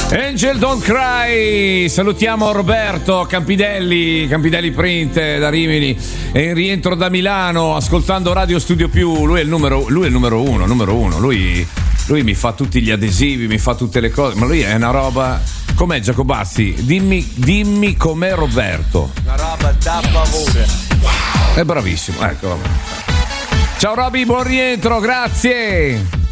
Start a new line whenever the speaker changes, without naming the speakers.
Angel Don't Cry. Salutiamo Roberto Campidelli Print da Rimini, è in rientro da Milano ascoltando Radio Studio Più. Lui è il numero uno. Lui mi fa tutti gli adesivi, mi fa tutte le cose, ma lui è una roba. Com'è Giacobazzi? Dimmi com'è Roberto.
Una roba da favore.
È bravissimo, ecco. Ciao Roby, buon rientro, grazie.